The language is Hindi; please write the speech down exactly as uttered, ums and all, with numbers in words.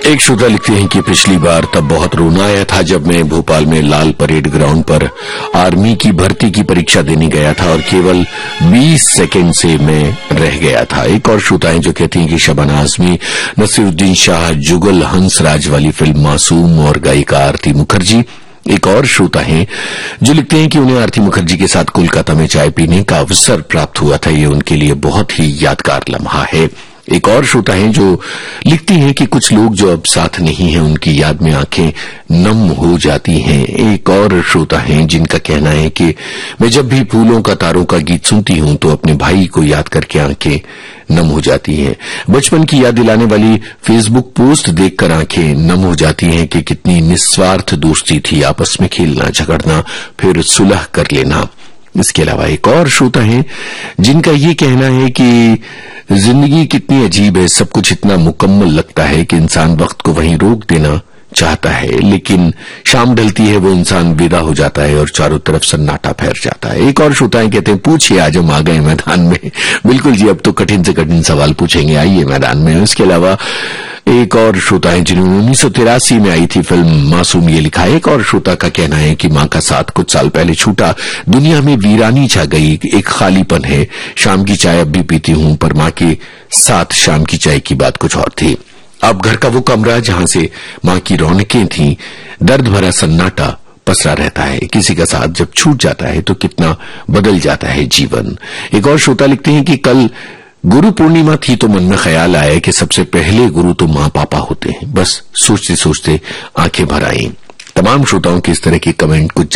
एक श्रोता लिखते हैं कि पिछली बार तब बहुत रोना आया था जब मैं भोपाल में लाल परेड ग्राउंड पर आर्मी की भर्ती की परीक्षा देने गया था और केवल बीस सेकंड से मैं रह गया था। एक और श्रोता है जो कहती हैं कि शबाना आजमी, नसीरुद्दीन शाह, जुगल हंसराज वाली फिल्म मासूम और गायिका आरती मुखर्जी। एक और श्रोता हैं जो लिखते हैं कि उन्हें आरती मुखर्जी के साथ कोलकाता में चाय पीने का अवसर प्राप्त हुआ था। ये उनके लिए बहुत ही यादगार लम्हा है। एक और श्रोता हैं जो लिखती हैं कि कुछ लोग जो अब साथ नहीं हैं उनकी याद में आंखें नम हो जाती हैं। एक और श्रोता हैं जिनका कहना है कि मैं जब भी फूलों का तारों का गीत सुनती हूं तो अपने भाई को याद करके आंखें नम हो जाती हैं। बचपन की याद दिलाने वाली फेसबुक पोस्ट देखकर आंखें नम हो जाती हैं कि कितनी निस्वार्थ दोस्ती थी, आपस में खेलना, झगड़ना, फिर सुलह कर लेना। इसके अलावा एक और श्रोता हैं जिनका ये कहना है कि जिंदगी कितनी अजीब है, सब कुछ इतना मुकम्मल लगता है कि इंसान वक्त को वहीं रोक देना चाहता है, लेकिन शाम ढलती है वो इंसान विदा हो जाता है और चारों तरफ सन्नाटा फैल जाता है। एक और श्रोता है कहते हैं पूछिए, आज हम आ गए मैदान में। बिल्कुल जी, अब तो कठिन से कठिन सवाल पूछेंगे, आइए मैदान में। इसके अलावा एक और श्रोता है जिन्होंने उन्नीस सौ तिरासी में आई थी फिल्म मासूम, ये लिखा है। एक और श्रोता का कहना है कि मां का साथ कुछ साल पहले छूटा, दुनिया में वीरानी छा गई, एक खालीपन है। शाम की चाय अब भी पीती हूं, पर मां के साथ शाम की चाय की बात कुछ और थी। अब घर का वो कमरा जहां से मां की रौनकें थीं, दर्द भरा सन्नाटा पसरा रहता है। किसी का साथ जब छूट जाता है तो कितना बदल जाता है जीवन। एक और श्रोता लिखते हैं कि कल गुरु पूर्णिमा थी तो मन में ख्याल आया कि सबसे पहले गुरु तो मां पापा होते हैं। बस सोचते सोचते आंखें भर आईं। तमाम श्रोताओं के इस तरह के कमेंट कुछ